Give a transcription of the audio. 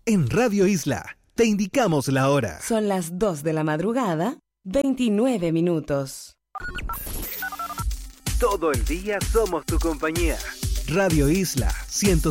En Radio Isla te indicamos la hora. Son las 2 de la madrugada, 29 minutos. Todo el día somos tu compañía. Radio Isla 107.9.